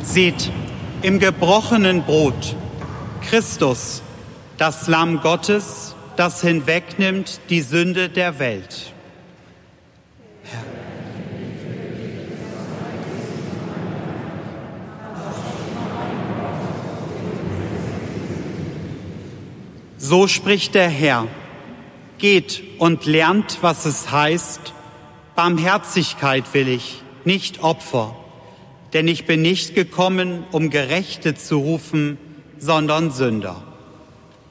Seht, im gebrochenen Brot Christus, das Lamm Gottes, das hinwegnimmt die Sünde der Welt. Herr. So spricht der Herr: Geht und lernt, was es heißt: Barmherzigkeit will ich, nicht Opfer. Denn ich bin nicht gekommen, um Gerechte zu rufen, sondern Sünder.